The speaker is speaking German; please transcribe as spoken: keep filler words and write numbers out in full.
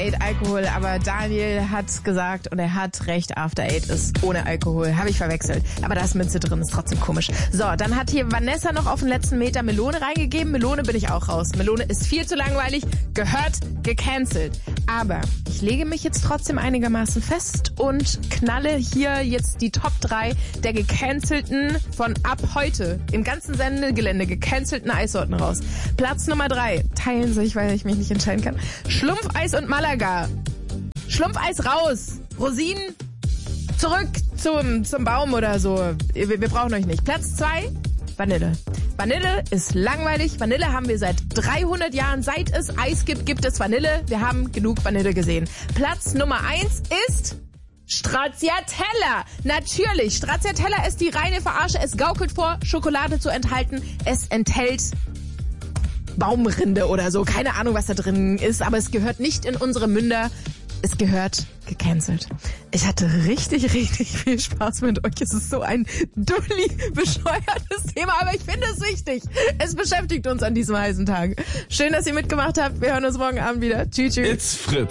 Eight Alkohol, aber Daniel hat gesagt und er hat recht, After Eight ist ohne Alkohol. Habe ich verwechselt. Aber da ist Minze drin, ist trotzdem komisch. So, dann hat hier Vanessa noch auf den letzten Meter Melone reingegeben. Melone bin ich auch raus. Melone ist viel zu langweilig, gehört gecancelt. Aber ich lege mich jetzt trotzdem einigermaßen fest und knalle hier jetzt die Top drei der gecancelten von ab heute im ganzen Sendegelände gecancelten Eissorten raus. Platz Nummer drei. Teilen sich, weil ich mich nicht entscheiden kann. Schlumpfeis und Malaga. Schlumpfeis raus. Rosinen zurück zum, zum Baum oder so. Wir, wir brauchen euch nicht. Platz zwei. Vanille. Vanille ist langweilig. Vanille haben wir seit dreihundert Jahren. Seit es Eis gibt, gibt es Vanille. Wir haben genug Vanille gesehen. Platz Nummer eins ist Stracciatella. Natürlich. Stracciatella ist die reine Verarsche. Es gaukelt vor, Schokolade zu enthalten. Es enthält Baumrinde oder so. Keine Ahnung, was da drin ist. Aber es gehört nicht in unsere Münder. Es gehört gecancelt. Ich hatte richtig, richtig viel Spaß mit euch. Es ist so ein dulli, bescheuertes Thema, aber ich finde es wichtig. Es beschäftigt uns an diesem heißen Tag. Schön, dass ihr mitgemacht habt. Wir hören uns morgen Abend wieder. Tschüss, tschüss. It's Fritz.